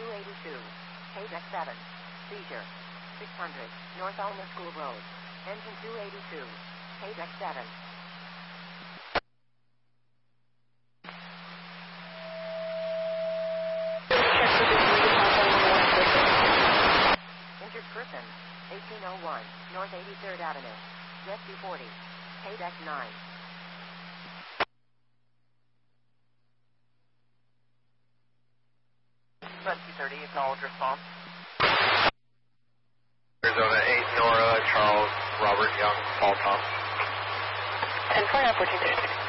282. Paydeck 7. Seizure. 600. North Alma School Road. Engine 282. Paydeck 7. Injured person. 1801. North 83rd Avenue. Jet 240. Paydeck 9. Jet 230, acknowledge response. Arizona 8, Nora, Charles, Robert Young, Paul Tom. 10-4, 1436.